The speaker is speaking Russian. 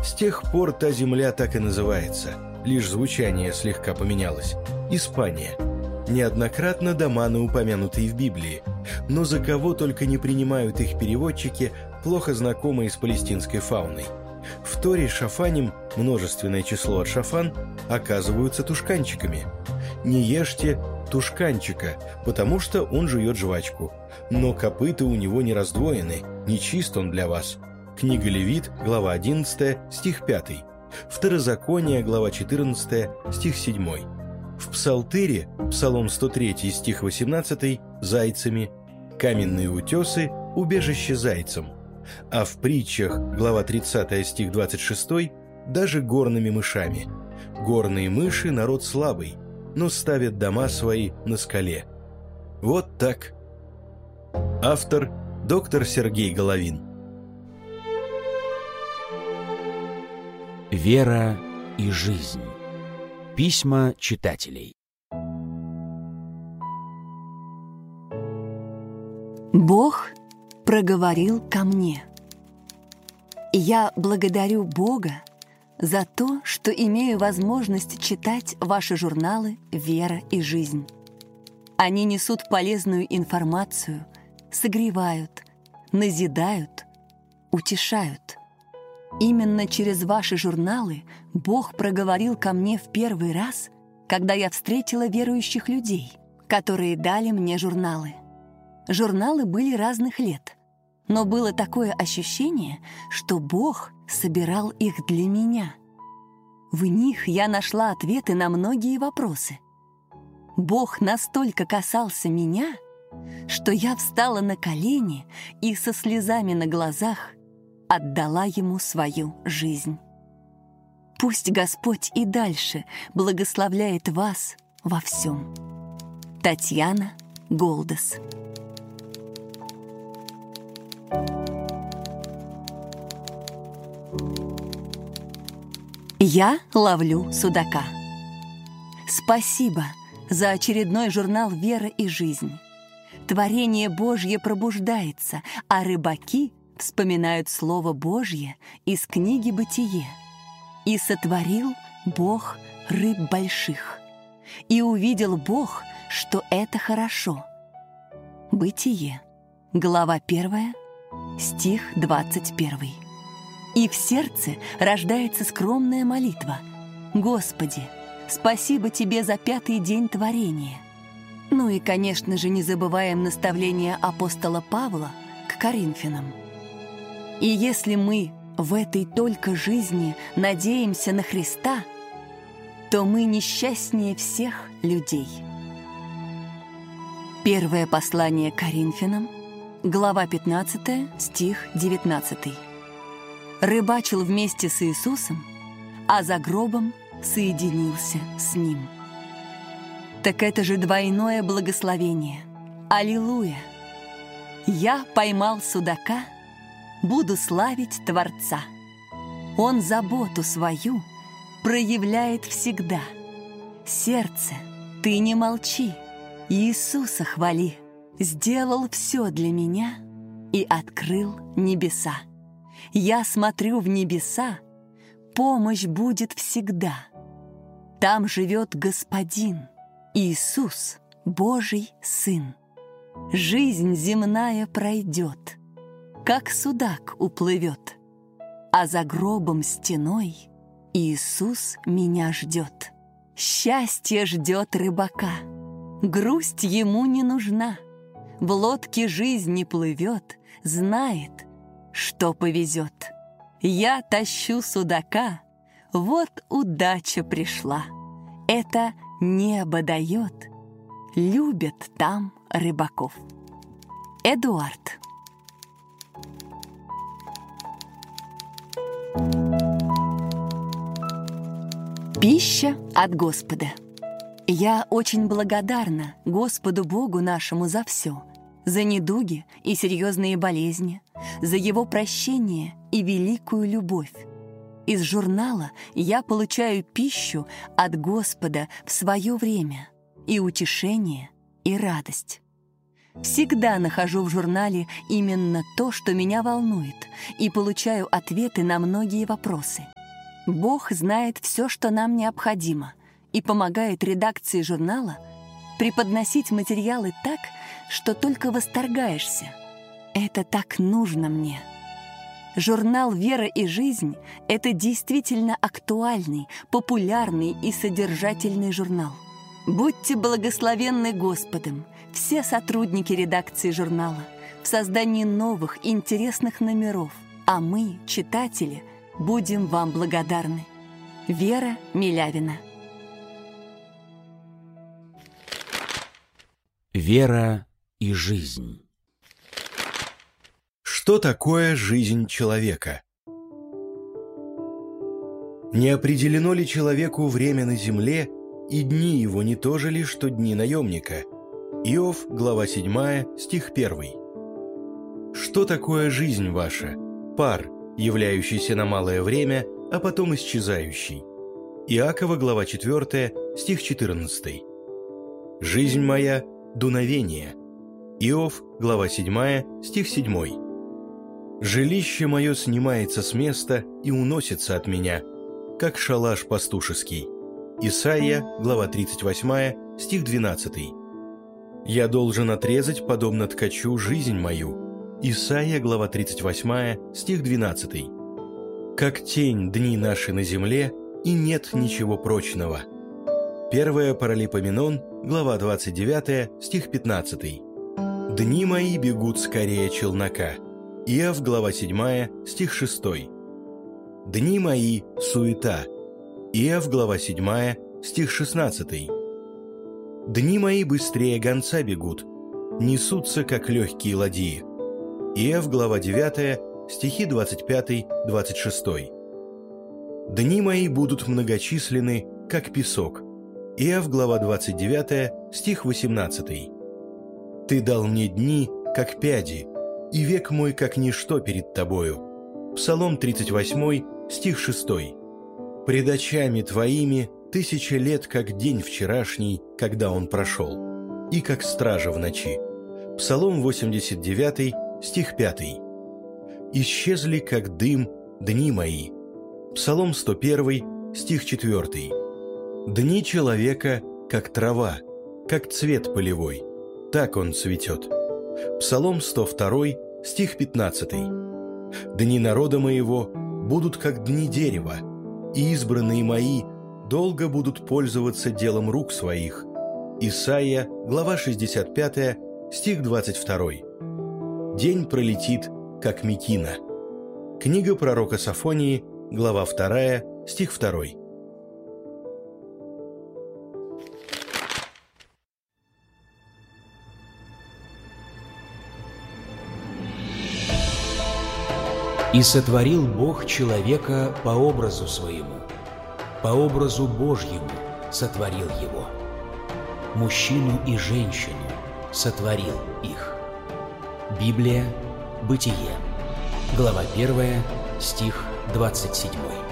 С тех пор та земля так и называется, лишь звучание слегка поменялось. Испания. Неоднократно доманы, упомянутые в Библии, но за кого только не принимают их переводчики, плохо знакомые с палестинской фауной. В Торе шафаним, множественное число от шафан, оказываются тушканчиками. Не ешьте тушканчика, потому что он жует жвачку. Но копыта у него не раздвоены, не чист он для вас. Книга Левит, глава 11, стих 5. Второзаконие, глава 14, стих 7. В Псалтыре, Псалом 103, стих 18, зайцами. Каменные утесы, убежище зайцам. А в Притчах, глава 30, стих 26, даже горными мышами. Горные мыши – народ слабый, но ставят дома свои на скале. Вот так. Автор – доктор Сергей Головин. Вера и жизнь. Письма читателей. Бог проговорил ко мне. Я благодарю Бога за то, что имею возможность читать ваши журналы «Вера и жизнь». Они несут полезную информацию, согревают, назидают, утешают. Именно через ваши журналы Бог проговорил ко мне в первый раз, когда я встретила верующих людей, которые дали мне журналы. Журналы были разных лет, но было такое ощущение, что Бог собирал их для меня. В них я нашла ответы на многие вопросы. Бог настолько касался меня, что я встала на колени и со слезами на глазах отдала Ему свою жизнь. Пусть Господь и дальше благословляет вас во всем. Татьяна Голдес. Я ловлю судака. Спасибо за очередной журнал «Вера и жизнь». Творение Божье пробуждается, а рыбаки вспоминают Слово Божье из книги «Бытие». «И сотворил Бог рыб больших, и увидел Бог, что это хорошо». Бытие, глава 1, стих 21. И в сердце рождается скромная молитва: «Господи, спасибо Тебе за 5-й день творения». Ну и, конечно же, не забываем наставления апостола Павла к Коринфянам. И если мы в этой только жизни надеемся на Христа, то мы несчастнее всех людей. Первое послание к Коринфянам, глава 15, стих 19. Рыбачил вместе с Иисусом, а за гробом соединился с Ним. Так это же двойное благословение. Аллилуйя! Я поймал судака, буду славить Творца. Он заботу свою проявляет всегда. Сердце, ты не молчи, Иисуса хвали. Сделал все для меня и открыл небеса. Я смотрю в небеса, помощь будет всегда. Там живет Господин, Иисус, Божий Сын. Жизнь земная пройдет, как судак уплывет, а за гробом стеной Иисус меня ждет. Счастье ждет рыбака, грусть ему не нужна. В лодке жизни плывет, знает, что повезет. Я тащу судака, вот удача пришла. Это небо дает, любят там рыбаков. Эдуард. Пища от Господа. Я очень благодарна Господу Богу нашему за все, за недуги и серьезные болезни, за Его прощение и великую любовь. Из журнала я получаю пищу от Господа в свое время, и утешение, и радость. Всегда нахожу в журнале именно то, что меня волнует, и получаю ответы на многие вопросы. Бог знает все, что нам необходимо, и помогает редакции журнала преподносить материалы так, что только восторгаешься. Это так нужно мне. Журнал «Вера и жизнь» — это действительно актуальный, популярный и содержательный журнал. Будьте благословенны Господом, все сотрудники редакции журнала, в создании новых, интересных номеров, а мы, читатели, будем вам благодарны. Вера Милявина. Вера и жизнь. Что такое жизнь человека? Не определено ли человеку время на земле, и дни его не то же ли, что дни наемника? Иов, глава 7, стих 1. Что такое жизнь ваша? Пар, являющийся на малое время, а потом исчезающий. Иакова, глава 4, стих 14. Жизнь моя – дуновение. Иов, глава 7, стих 7. Жилище мое снимается с места и уносится от меня, как шалаш пастушеский. Исайя, глава 38, стих 12. Я должен отрезать, подобно ткачу, жизнь мою. Исайя, глава 38, стих 12. Как тень дни наши на земле, и нет ничего прочного. 1 Паралипоменон, глава 29, стих 15. Дни мои бегут скорее челнока. Иов, глава 7, стих 6. Дни мои – суета. Иов, глава 7, стих 16. Дни мои быстрее гонца бегут, несутся, как легкие ладьи. Иов, глава 9, стихи 25-26. Дни мои будут многочисленны, как песок. Иов, глава 29, стих 18. Ты дал мне дни, как пяди, и век мой, как ничто перед тобою. Псалом 38, стих 6. Пред очами твоими 1000 лет, как день вчерашний, когда он прошел, и как стража в ночи. Псалом 89, стих 5. Исчезли, как дым, дни мои. Псалом 101, стих 4. Дни человека, как трава, как цвет полевой, так он цветет. Псалом 102, стих 15. Дни народа моего будут, как дни дерева, и избранные мои долго будут пользоваться делом рук своих. Исайя, глава 65, стих 22. День пролетит, как мекина. Книга пророка Софонии, глава 2, стих 2. «И сотворил Бог человека по образу своему, по образу Божьему сотворил его. Мужчину и женщину сотворил их». Библия, Бытие, глава 1, стих 27.